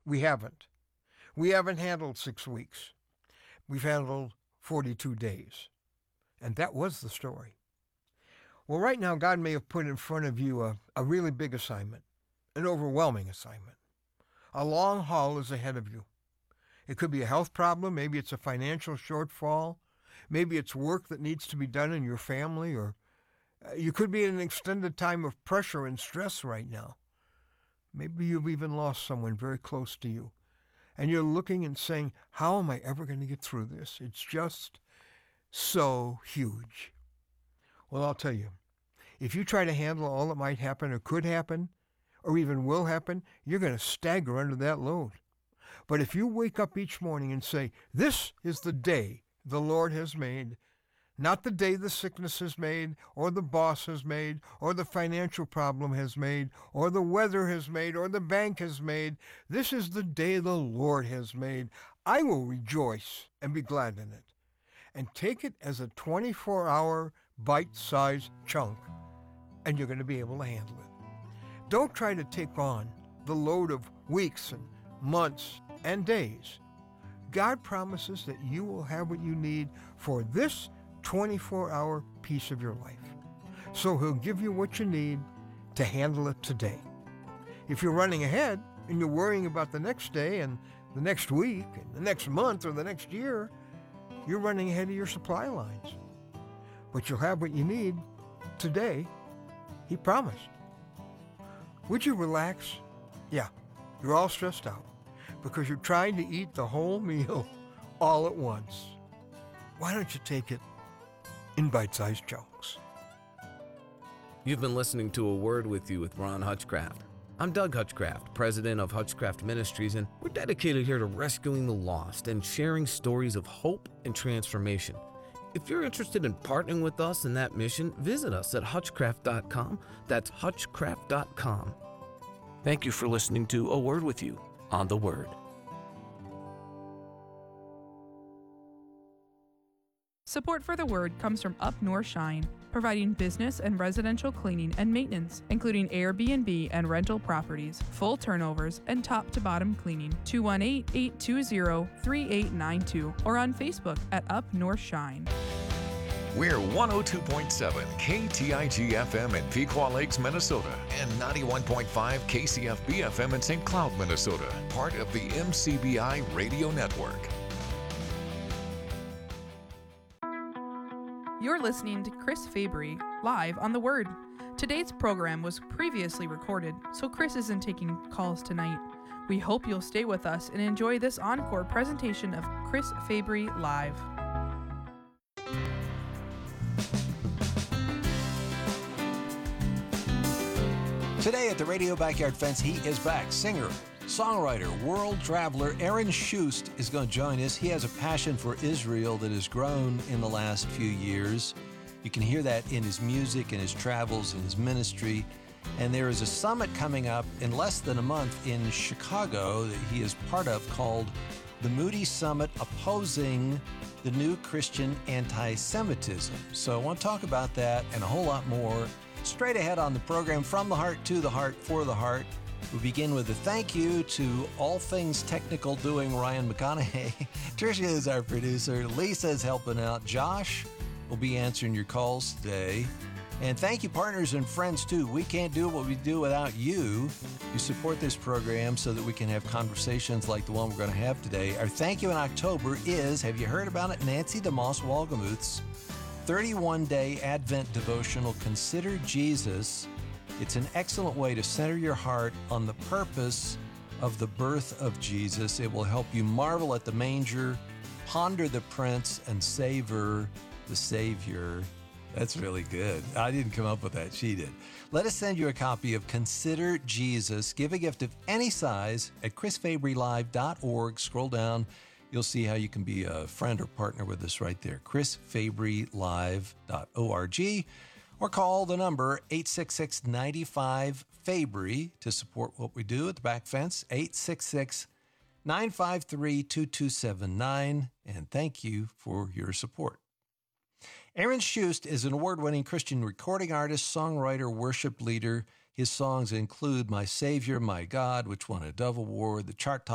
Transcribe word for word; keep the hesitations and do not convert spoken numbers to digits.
We haven't. We haven't handled six weeks. We've handled forty-two days. And that was the story. Well, right now, God may have put in front of you a, a really big assignment, an overwhelming assignment. A long haul is ahead of you. It could be a health problem. Maybe it's a financial shortfall. Maybe it's work that needs to be done in your family, or you could be in an extended time of pressure and stress right now. Maybe you've even lost someone very close to you, and you're looking and saying, how am I ever going to get through this? It's just so huge. Well, I'll tell you, if you try to handle all that might happen or could happen or even will happen, you're going to stagger under that load. But if you wake up each morning and say, this is the day the Lord has made, not the day the sickness has made, or the boss has made, or the financial problem has made, or the weather has made, or the bank has made, this is the day the Lord has made. I will rejoice and be glad in it. And take it as a twenty-four hour bite-sized chunk, and you're going to be able to handle it. Don't try to take on the load of weeks and months and days. God promises that you will have what you need for this twenty-four hour piece of your life. So he'll give you what you need to handle it today. If you're running ahead and you're worrying about the next day and the next week and the next month or the next year, you're running ahead of your supply lines. But you'll have what you need today, he promised. Would you relax? Yeah, you're all stressed out because you're trying to eat the whole meal all at once. Why don't you take it in bite-sized chunks? You've been listening to A Word With You with Ron Hutchcraft. I'm Doug Hutchcraft, president of Hutchcraft Ministries, and we're dedicated here to rescuing the lost and sharing stories of hope and transformation. If you're interested in partnering with us in that mission, visit us at hutchcraft dot com. That's hutchcraft dot com. Thank you for listening to A Word With You on The Word. Support for The Word comes from Up North Shine, providing business and residential cleaning and maintenance, including Airbnb and rental properties, full turnovers, and top-to-bottom cleaning. two one eight, eight two zero, three eight nine two or on Facebook at Up North Shine. We're one oh two point seven K T I G F M in Pequot Lakes, Minnesota, and ninety-one point five K C F B F M in Saint Cloud, Minnesota, part of the M C B I Radio Network. You're listening to Chris Fabry, live on The Word. Today's program was previously recorded, so Chris isn't taking calls tonight. We hope you'll stay with us and enjoy this encore presentation of Chris Fabry Live. Today at the Radio Backyard Fence, he is back. Singer, songwriter, world traveler Aaron Shust is going to join us. He has a passion for Israel that has grown in the last few years. You can hear that in his music and his travels and his ministry. And there is a summit coming up in less than a month in Chicago that he is part of called the Moody Summit, opposing the new Christian anti-Semitism. So I want to talk about that and a whole lot more straight ahead on the program, From the Heart to the Heart for the Heart. We begin with a thank you to All Things Technical doing Ryan McConaughey. Tricia is our producer. Lisa is helping out. Josh will be answering your calls today. And thank you, partners and friends, too. We can't do what we do without you. You support this program so that we can have conversations like the one we're going to have today. Our thank you in October is, have you heard about it? Nancy DeMoss Wolgemuth's thirty-one day Advent devotional, Consider Jesus. It's an excellent way to center your heart on the purpose of the birth of Jesus. It will help you marvel at the manger, ponder the Prince, and savor the Savior. That's really good. I didn't come up with that. She did. Let us send you a copy of Consider Jesus. Give a gift of any size at chris fabry live dot org. Scroll down. You'll see how you can be a friend or partner with us right there. chris fabry live dot org. Or call the number eight six six, nine five, Fabry to support what we do at the Back Fence, eight six six, nine five three, two two seven nine. And thank you for your support. Aaron Shust is an award-winning Christian recording artist, songwriter, worship leader. His songs include My Savior, My God, which won a Dove Award, the chart